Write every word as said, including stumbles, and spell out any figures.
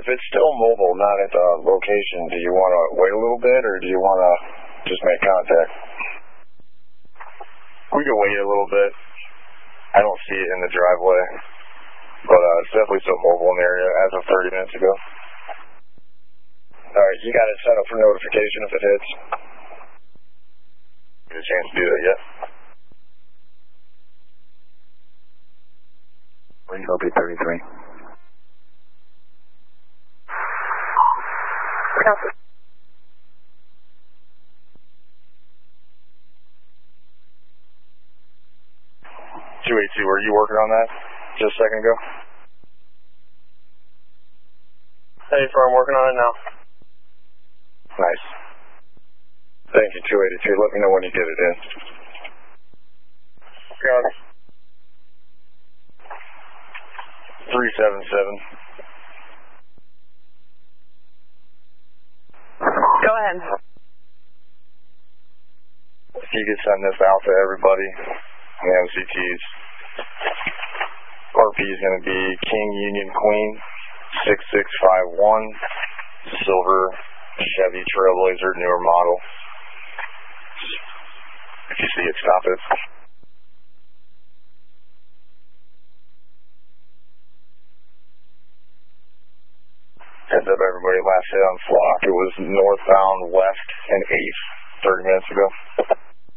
it's still mobile, not at the location, do you want to wait a little bit, or do you want to just make contact? We can wait a little bit. I don't see it in the driveway, but uh, it's definitely still mobile in the area as of thirty minutes ago. All right, you got it set up for notification if it hits. Get a chance to do that yet? Wing copy thirty-three. Copy. two eighty-two, were you working on that just a second ago? Hey, I'm working on it now. Nice. Thank you, two eighty-two. Let me know when you get it in. Got it. three seven seven. Go ahead. If you could send this out to everybody, the M C Ts. R P is going to be King Union Queen six six five one, silver Chevy Trailblazer, newer model. If you see it, stop it. Heads up, everybody. Last hit on flock. It was northbound west and eighth thirty minutes ago.